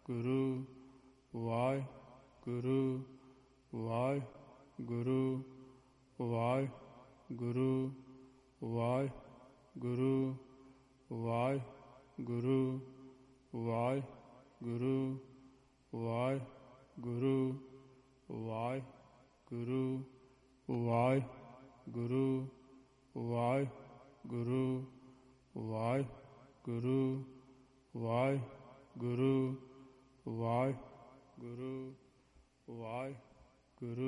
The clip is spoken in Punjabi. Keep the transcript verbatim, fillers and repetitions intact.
ਗੁਰੂ ਵਾਹਿਗੁਰੂ ਵਾਹਿਗੁਰੂ ਵਾਹਿਗੁਰੂ ਵਾਹਿਗੁਰੂ ਵਾਹਿਗੁਰੂ ਵਾਹਿਗੁਰੂ ਵਾਹਿਗੁਰੂ ਵਾਹਿਗੁਰੂ ਵਾਹਿਗੁਰੂ ਵਾਹਿਗੁਰੂ ਵਾਹਿਗੁਰੂ ਵਾਹਿਗੁਰੂ ਵਾਹਿਗੁਰੂ ਵਾਹਿਗੁਰੂ